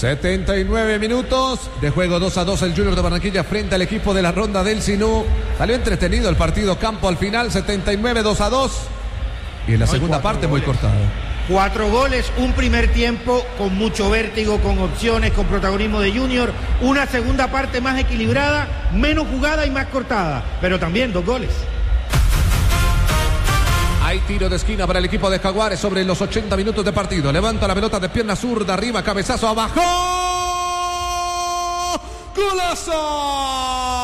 79 minutos de juego, 2-2 el Junior de Barranquilla frente al equipo de la Ronda del Sinú. Salió entretenido el partido campo al final, 79, 2-2. Y en la segunda parte muy cortada. 4 goles, un primer tiempo con mucho vértigo, con opciones, con protagonismo de Junior. Una segunda parte más equilibrada, menos jugada y más cortada. Pero también 2 goles. Hay tiro de esquina para el equipo de Jaguares sobre los 80 minutos de partido. Levanta la pelota de pierna zurda, arriba, cabezazo, abajo. ¡Golazo!